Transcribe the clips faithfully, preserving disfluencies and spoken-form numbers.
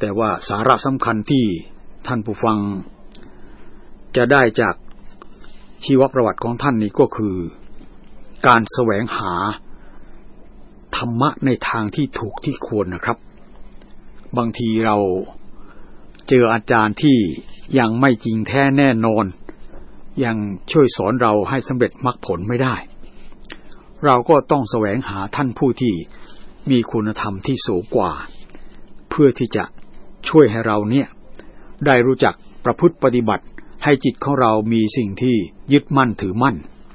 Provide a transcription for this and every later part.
แต่ว่าสาระสำคัญที่ท่านผู้ฟังจะได้จากชีวประวัติของท่านนี้ก็คือการแสวงหาธรรมะในทางที่ถูกที่ควรนะครับบางทีเราเจออาจารย์ที่ยังไม่จริงแท้แน่นอนยังช่วยสอนเราให้สำเร็จมรรคผลไม่ได้เราก็ต้องแสวงหาท่านผู้ที่มีคุณธรรมที่สูงกว่าเพื่อที่จะช่วยให้เราเนี่ยได้รู้จักประพฤติปฏิบัติให้จิตของเรามีสิ่งที่ยึดมั่นถือมั่น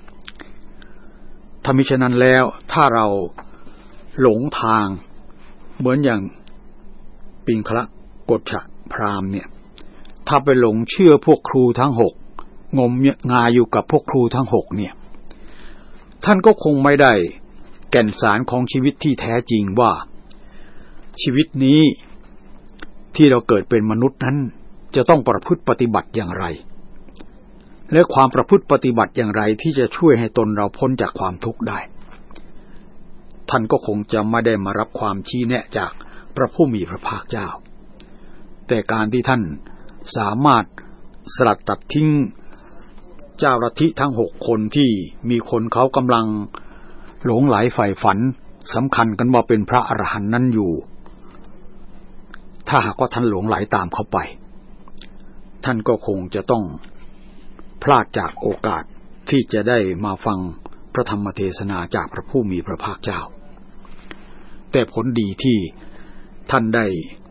ถ้ามิฉะนั้นแล้วถ้าเราหลงทางเหมือนอย่างปิงคละกฏฉพราหมณ์เนี่ยถ้าไปหลงเชื่อพวกครูทั้งหกงมงายอยู่กับพวกครูทั้งหกเนี่ยท่านก็คงไม่ได้แก่นสารของชีวิตที่แท้จริงว่าชีวิตนี้ที่เราเกิดเป็นมนุษย์นั้นจะต้องประพฤติปฏิบัติอย่างไรและความประพฤติปฏิบัติอย่างไรที่จะช่วยให้ตนเราพ้นจากความทุกข์ได้ท่านก็คงจะไม่ได้มารับความชี้แนะจากพระผู้มีพระภาคเจ้าแต่การที่ท่านสามารถสลัดตัดทิ้งเจ้าลัทธิทั้งหกคนที่มีคนเขากำลังหลงไหลใฝ่ฝันสำคัญกันว่าเป็นพระอรหันต์นั้นอยู่ถ้าหากว่าท่านหลงไหลตามเขาไปท่านก็คงจะต้องพลาดจากโอกาสที่จะได้มาฟังพระธรรมเทศนาจากพระผู้มีพระภาคเจ้าแต่ผลดีที่ท่านได้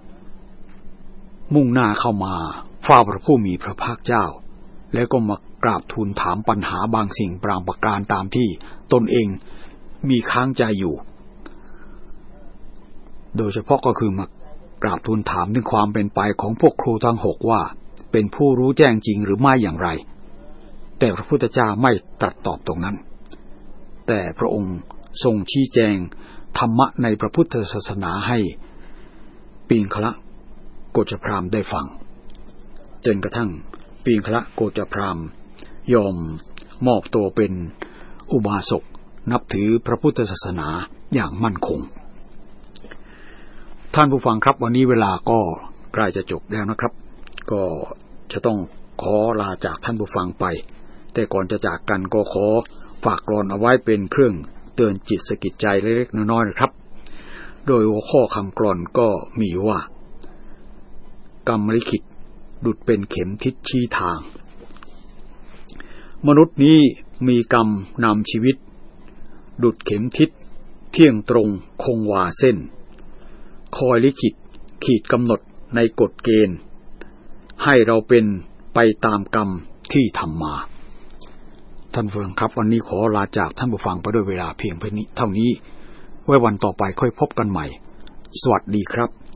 มุ่งหน้าเข้ามาเฝ้าพระผู้มีพระภาคเจ้าแล้วก็มากราบทูลถามปัญหาบางสิ่งบางประการตามที่ตนเองมีค้างใจอยู่โดยเฉพาะก็คือมากราบทูลถามถึงความเป็นไปของพวกครูทั้งหกว่าเป็นผู้รู้แจ้งจริงหรือไม่อย่างไรแต่พระพุทธเจ้าไม่ตรัสตอบตรงนั้นแต่พระองค์ทรงชี้แจงธรรมะในพระพุทธศาสนาให้ปิงคละโกฏพราหมณ์ได้ฟังจนกระทั่งปิงคละโกฏพราหมณ์ยอมมอบตัวเป็นอุบาสกนับถือพระพุทธศาสนาอย่างมั่นคงท่านผู้ฟังครับวันนี้เวลาก็ใกล้จะจบแล้วนะครับก็จะต้องขอลาจากท่านผู้ฟังไปแต่ก่อนจะจากกันก็ขอฝากกลอนเอาไว้เป็นเครื่องเตือนจิตสะกิดใจเล็กๆน้อยๆนะครับโดยหัวข้อคำกลอนก็มีว่ากรรมลิขิตดุจเป็นเข็มทิศชี้ทางมนุษย์นี้มีกรรมนำชีวิตดุจเข็มทิศเที่ยงตรงคงวาเส้นคอยลิขิตขีดกำหนดในกฎเกณฑ์ให้เราเป็นไปตามกรรมที่ทำมาท่านผู้ฟังครับวันนี้ขอลาจากท่านผู้ฟังไปด้วยเวลาเพียงเท่านี้ไว้วันต่อไปค่อยพบกันใหม่สวัสดีครับ